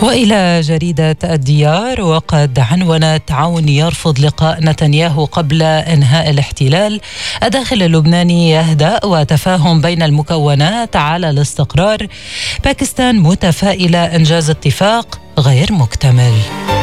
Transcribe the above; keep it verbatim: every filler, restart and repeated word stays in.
وإلى جريدة الديار، وقد عنونت عون يرفض لقاء نتنياهو قبل إنهاء الاحتلال. الداخل اللبناني يهدأ وتفاهم بين المكونات على الاستقرار. باكستان متفائلة إنجاز اتفاق غير مكتمل.